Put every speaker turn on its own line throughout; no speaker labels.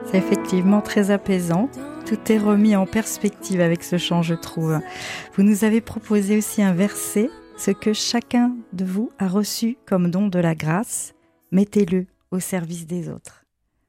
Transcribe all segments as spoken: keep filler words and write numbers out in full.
C'est effectivement très apaisant. Tout est remis en perspective avec ce chant, je trouve. Vous nous avez proposé aussi un verset. Ce que chacun de vous a reçu comme don de la grâce, mettez-le au service des autres.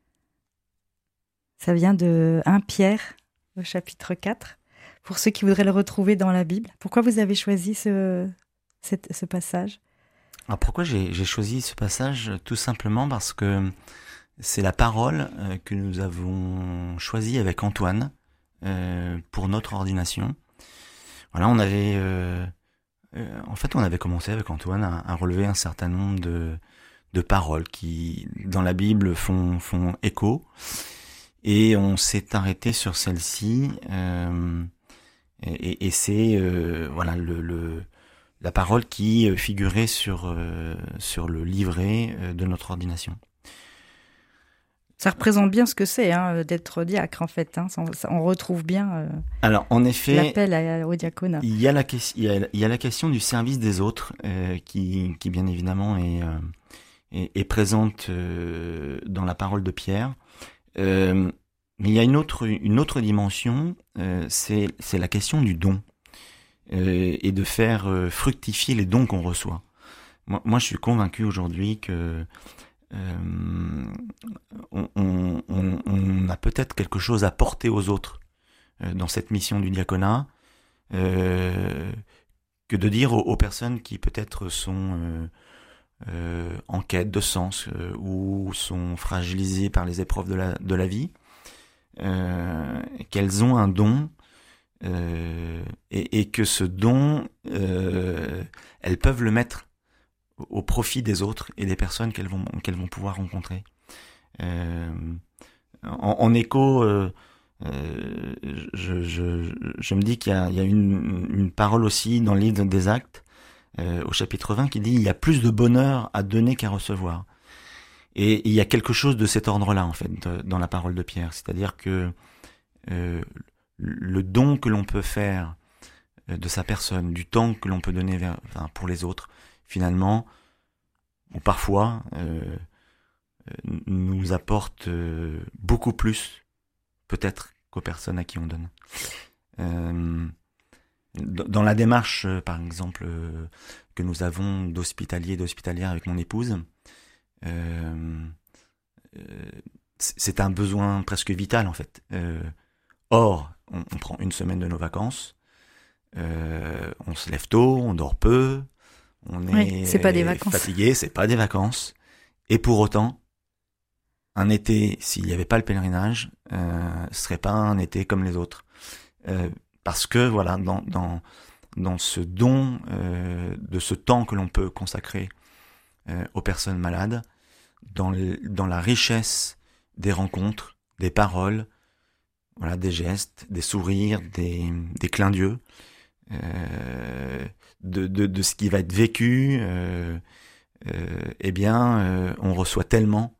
Ça vient de premier Pierre, au chapitre quatre. Pour ceux qui voudraient le retrouver dans la Bible. Pourquoi vous avez choisi ce, cette, ce passage ?
Alors pourquoi j'ai, j'ai choisi ce passage ? Tout simplement parce que c'est la parole euh, que nous avons choisie avec Antoine euh, pour notre ordination. Voilà, on avait, euh, euh, en fait, on avait commencé avec Antoine à, à relever un certain nombre de, de paroles qui, dans la Bible, font, font écho. Et on s'est arrêté sur celle-ci. Euh, et, et c'est euh, voilà le, le la parole qui figurait sur euh, sur le livret de notre ordination.
Ça représente bien ce que c'est hein, d'être diacre en fait. Hein. On retrouve bien euh,
Alors, en effet,
l'appel à, au diaconat.
Il y a la, il y a, il y a la question du service des autres euh, qui, qui bien évidemment est, euh, est, est présente euh, dans la parole de Pierre. Euh, mais il y a une autre, une autre dimension, euh, c'est, c'est la question du don euh, et de faire euh, fructifier les dons qu'on reçoit. Moi, moi, je suis convaincu aujourd'hui que Euh, on, on, on, on a peut-être quelque chose à porter aux autres euh, dans cette mission du diaconat, euh, que de dire aux, aux personnes qui peut-être sont euh, euh, en quête de sens euh, ou sont fragilisées par les épreuves de la, de la vie, euh, qu'elles ont un don euh, et, et que ce don, euh, elles peuvent le mettre au profit des autres et des personnes qu'elles vont qu'elles vont pouvoir rencontrer. Euh, en, en écho, euh, euh, je, je, je me dis qu'il y a, il y a une, une parole aussi dans le livre des Actes, euh, au chapitre vingt, qui dit il y a plus de bonheur à donner qu'à recevoir. Et, et il y a quelque chose de cet ordre-là en fait de, dans la parole de Pierre, c'est-à-dire que euh, le don que l'on peut faire de sa personne, du temps que l'on peut donner vers, enfin, pour les autres, finalement, ou parfois, euh, nous apporte euh, beaucoup plus, peut-être, qu'aux personnes à qui on donne. Euh, dans la démarche, euh, par exemple, euh, que nous avons d'hospitalier et d'hospitalière avec mon épouse, euh, euh, c'est un besoin presque vital, en fait. Euh, or, on, on prend une semaine de nos vacances, euh, on se lève tôt, on dort peu, on est
oui, c'est pas des vacances.
Fatigué, c'est pas des vacances. Et pour autant, un été, s'il n'y avait pas le pèlerinage, euh, ce serait pas un été comme les autres. Euh, parce que voilà, dans dans dans ce don euh, de ce temps que l'on peut consacrer euh, aux personnes malades, dans le, dans la richesse des rencontres, des paroles, voilà, des gestes, des sourires, des des clins d'yeux. Euh, de, de, de ce qui va être vécu, euh, euh, eh bien, euh, on reçoit tellement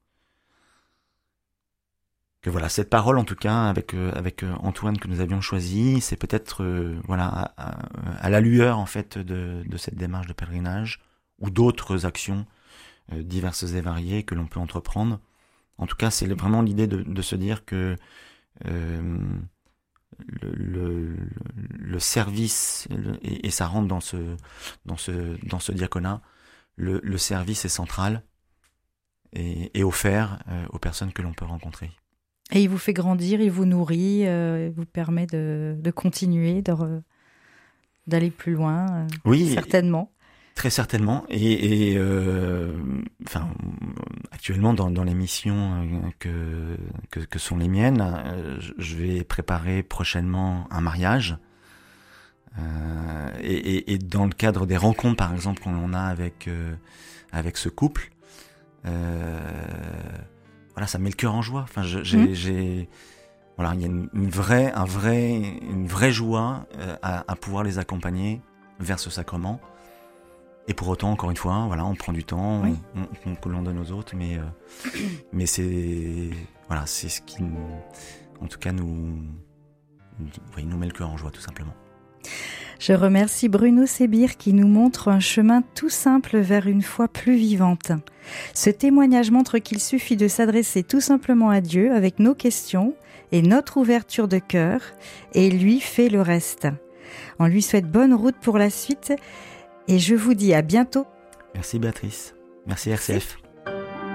que voilà, cette parole, en tout cas, avec euh, avec Antoine que nous avions choisi, c'est peut-être euh, voilà à, à, à la lueur en fait de, de cette démarche de pèlerinage ou d'autres actions euh, diverses et variées que l'on peut entreprendre. En tout cas, c'est vraiment l'idée de, de se dire que euh, Le, le, le service le, et, et ça rentre dans ce dans ce dans ce diaconat. Le, le service est central et, et offert euh, aux personnes que l'on peut rencontrer.
Et il vous fait grandir, il vous nourrit, euh, il vous permet de, de continuer, de re, d'aller plus loin. Euh,
oui,
certainement.
Très certainement. Et, et euh, enfin, actuellement dans, dans les missions que, que que sont les miennes, je vais préparer prochainement un mariage. Euh, et, et, et dans le cadre des rencontres, par exemple, qu'on a avec euh, avec ce couple, euh, voilà, ça met le cœur en joie. Enfin, je, j'ai, mmh. j'ai, voilà, il y a une, une vraie, un vrai, une vraie joie euh, à, à pouvoir les accompagner vers ce sacrement. Et pour autant, encore une fois, voilà, on prend du temps, oui. on, on, que l'on donne aux autres, mais euh, mais c'est voilà, c'est ce qui, en tout cas, nous, oui, nous met le cœur en joie, tout simplement.
Je remercie Bruno Sébir qui nous montre un chemin tout simple vers une foi plus vivante. Ce témoignage montre qu'il suffit de s'adresser tout simplement à Dieu avec nos questions et notre ouverture de cœur, et lui fait le reste. On lui souhaite bonne route pour la suite et je vous dis à bientôt.
Merci Béatrice. Merci R C F.